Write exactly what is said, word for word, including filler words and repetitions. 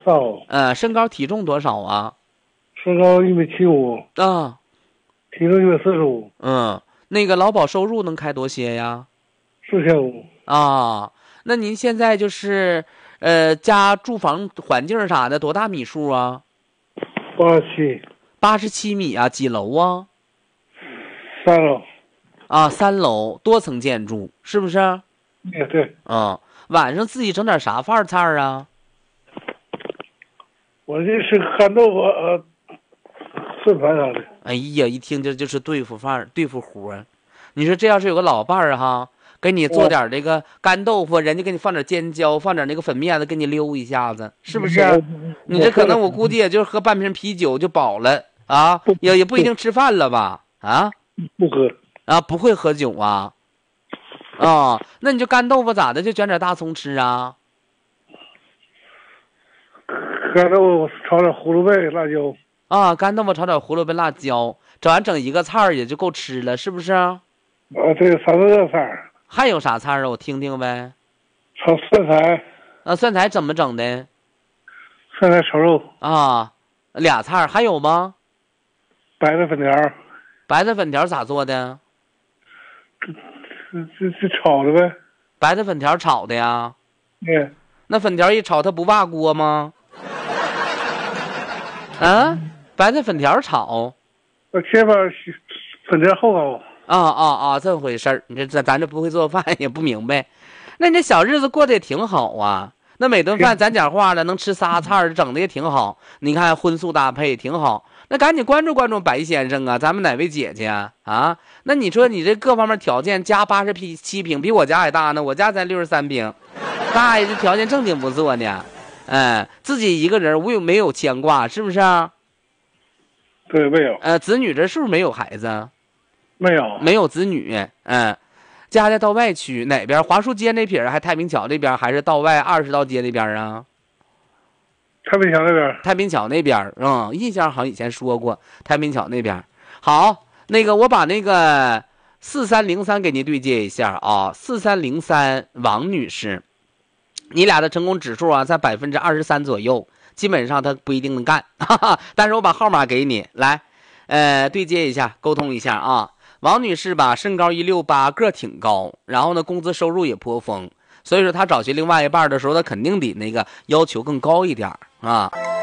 少。 呃，身高体重多少啊？ 身高一米七五， 啊， 体重一百四十五， 嗯，那个劳保收入能开多些呀？ 四千五。 啊，那您现在就是呃家住房环境啥的多大米数啊？ 八十七， 八十七米啊，几楼啊？ 三楼。 啊，三楼多层建筑是不是？ 也对。 嗯，晚上自己整点啥饭菜啊？ 我这是干豆腐，呃，顺盘啥的。 哎呀，一听这就是对付饭对付活儿。你说这要是有个老伴儿哈，给你做点这个干豆腐，人家给你放点尖椒，放点那个粉面子，给你溜一下子，是不是？你这可能我估计也就喝半瓶啤酒就饱了啊，也也不一定吃饭了吧？啊， 不喝啊，不会喝酒啊？啊，那你就干豆腐咋的？就卷点大葱吃啊？ 干豆腐炒点胡萝卜辣椒。 啊，干豆腐炒点胡萝卜辣椒，整完整一个菜儿也就够吃了，是不是？啊， 对，三四个菜儿。 还有啥菜儿啊？我听听呗。 炒酸菜。 啊，酸菜怎么整的？ 酸菜炒肉。 啊，俩菜儿还有吗？ 白菜粉条。 白菜粉条咋做的？ 这这这炒的呗。 白菜粉条炒的呀？ 对。 那粉条一炒，它不挖锅吗？啊，白菜粉条炒。 我前面粉条后熬。 啊啊啊，这么回事儿。你这咱咱这不会做饭也不明白。那你这小日子过得也挺好啊。那每顿饭咱讲话了，能吃仨菜儿，整的也挺好。你看荤素搭配挺好。那赶紧关注关注白先生啊，咱们哪位姐姐啊？啊，那你说你这各方面条件，家八十七平，比我家还大呢，我家才六十三平，大爷这条件正经不错呢。嗯，自己一个人无有没有牵挂，是不是啊？ 对，没有。 呃，子女这是不是没有孩子？ 没有， 没有子女。嗯，家在道外区哪边？华树街那撇还太平桥那边，还是道外二十道街那边啊？ 太平桥那边。 太平桥那边，嗯，印象好像以前说过太平桥那边。好，那个我把那个四三零三给您对接一下啊，四三零三王女士，你俩的成功指数啊在百分之二十三左右，基本上他不一定能干，哈哈。但是我把号码给你来，呃，对接一下，沟通一下啊。王女士吧，身高一六八，个儿挺高，然后呢，工资收入也颇丰，所以说她找寻另外一半的时候，她肯定比那个要求更高一点啊。